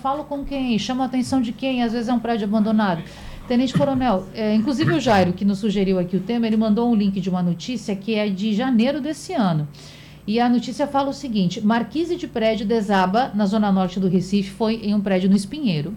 falo com quem? Chamo a atenção de quem? Às vezes é um prédio abandonado. Tenente Coronel, inclusive o Jairo, que nos sugeriu aqui o tema, ele mandou um link de uma notícia que é de janeiro desse ano. E a notícia fala o seguinte: marquise de prédio desaba na zona norte do Recife, foi em um prédio no Espinheiro.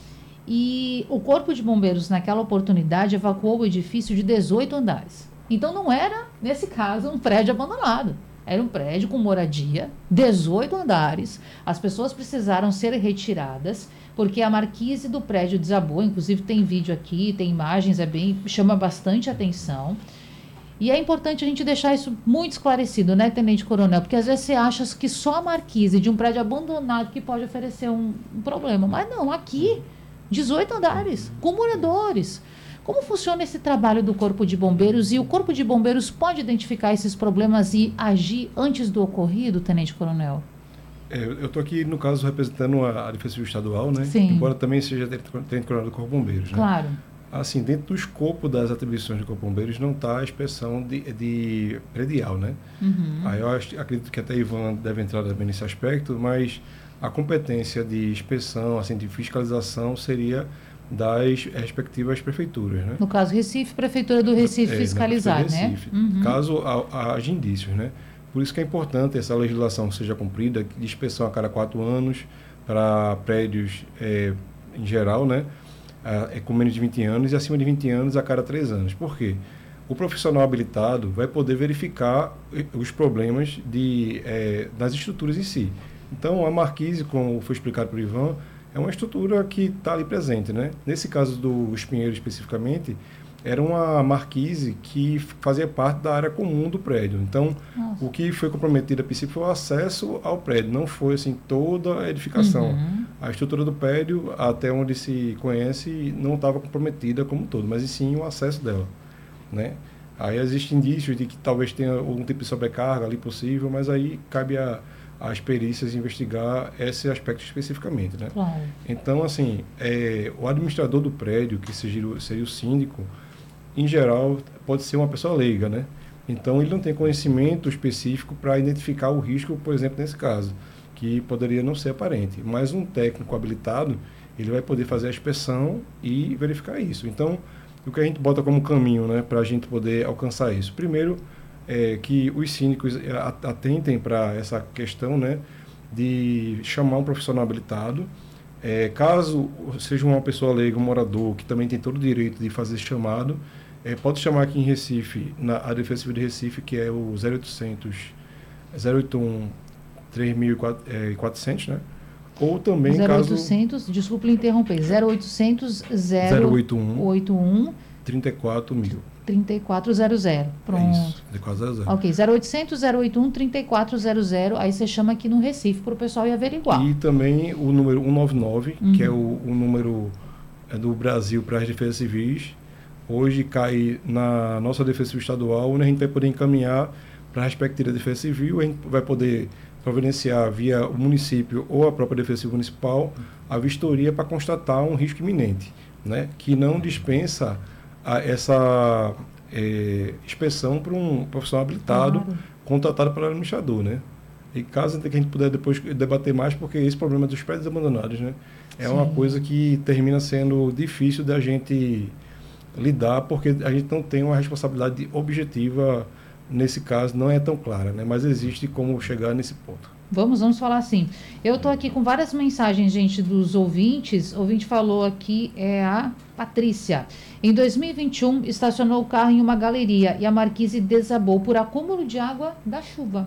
E o Corpo de Bombeiros, naquela oportunidade, evacuou o edifício de 18 andares. Então não era, nesse caso, um prédio abandonado. Era um prédio com moradia, 18 andares. As pessoas precisaram ser retiradas porque a marquise do prédio desabou. Inclusive tem vídeo aqui, tem imagens, chama bastante atenção. E é importante a gente deixar isso muito esclarecido, né, Tenente Coronel? Porque às vezes você acha que só a marquise de um prédio abandonado que pode oferecer um problema. Mas não, aqui, 18 andares, com moradores. Como funciona esse trabalho do Corpo de Bombeiros? E o Corpo de Bombeiros pode identificar esses problemas e agir antes do ocorrido, Tenente Coronel? Eu estou aqui, no caso, representando a Defesa Civil Estadual, né? Sim. Embora também seja Tenente Coronel do Corpo de Bombeiros, né? Claro. Assim, dentro do escopo das atribuições do Corpo de Bombeiros não está a inspeção de predial, né? Uhum. Aí eu acredito que até Ivan deve entrar também nesse aspecto, mas a competência de inspeção, assim, de fiscalização seria das respectivas prefeituras, né? No caso, Recife, Prefeitura do Recife fiscalizar, Recife, né? Uhum. Caso haja indícios, né? Por isso que é importante essa legislação seja cumprida, de inspeção a cada 4 anos, para prédios em geral, né? Com menos de 20 anos e acima de 20 anos a cada 3 anos. Por quê? O profissional habilitado vai poder verificar os problemas das estruturas em si. Então, a marquise, como foi explicado por Ivan, é uma estrutura que está ali presente, né? Nesse caso do Espinheiro especificamente, era uma marquise que fazia parte da área comum do prédio. Então, o que foi comprometido a princípio foi o acesso ao prédio, não foi assim toda a edificação. Uhum. A estrutura do prédio, até onde se conhece, não estava comprometida como um todo, mas sim o acesso dela, né? Aí existem indícios de que talvez tenha algum tipo de sobrecarga ali possível, mas aí cabe às perícias investigar esse aspecto especificamente, né? Claro. Então, assim, o administrador do prédio, que seria o síndico, em geral, pode ser uma pessoa leiga, né? Então, ele não tem conhecimento específico para identificar o risco, por exemplo, nesse caso, que poderia não ser aparente. Mas um técnico habilitado, ele vai poder fazer a inspeção e verificar isso. Então, o que a gente bota como caminho, né, para a gente poder alcançar isso? Primeiro, que os síndicos atentem para essa questão, né, de chamar um profissional habilitado. Caso seja uma pessoa leiga, um morador, que também tem todo o direito de fazer esse chamado, pode chamar aqui em Recife, a Defesa Civil de Recife, que é o 081 3400, né? Ou também 0800, desculpe lhe interromper, 0800 081 34.000. 3400. Pronto. Isso, 3400. Ok, 0800 081 3400, aí você chama aqui no Recife para o pessoal ir averiguar. E também o número 199, que é o número do Brasil para as defesas civis. Hoje cai na nossa Defesa Civil Estadual, onde a gente vai poder encaminhar para a respectiva Defesa Civil, a gente vai poder providenciar via o município ou a própria Defesa Civil Municipal a vistoria para constatar um risco iminente, né? Que não dispensa essa inspeção para um profissional habilitado, claro, contratado pelo administrador, né? E caso que a gente puder depois debater mais, porque esse problema dos prédios abandonados, né, é uma coisa que termina sendo difícil da gente lidar, porque a gente não tem uma responsabilidade objetiva nesse caso, não é tão clara, né? Mas existe como chegar nesse ponto. Vamos falar assim. Eu estou aqui com várias mensagens, gente, dos ouvintes. O ouvinte falou aqui, a Patrícia. Em 2021, estacionou o carro em uma galeria e a marquise desabou por acúmulo de água da chuva.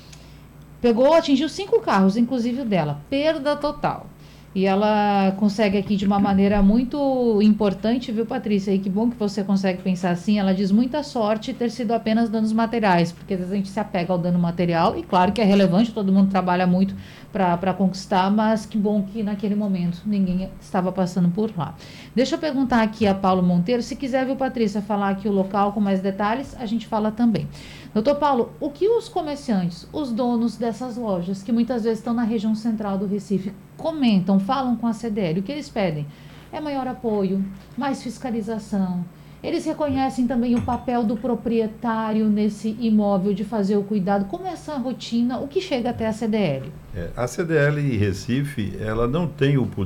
Atingiu 5 carros, inclusive o dela. Perda total. E ela consegue aqui de uma maneira muito importante, viu, Patrícia? E que bom que você consegue pensar assim. Ela diz muita sorte ter sido apenas danos materiais, porque às vezes a gente se apega ao dano material, e claro que é relevante, todo mundo trabalha muito para conquistar, mas que bom que naquele momento ninguém estava passando por lá. Deixa eu perguntar aqui a Paulo Monteiro, se quiser, viu, Patrícia, falar aqui o local com mais detalhes, a gente fala também. Doutor Paulo, o que os comerciantes, os donos dessas lojas, que muitas vezes estão na região central do Recife, comentam, falam com a CDL, o que eles pedem? É maior apoio, mais fiscalização. Eles reconhecem também o papel do proprietário nesse imóvel de fazer o cuidado. Como é essa rotina, o que chega até a CDL? A CDL Recife, ela não tem o poder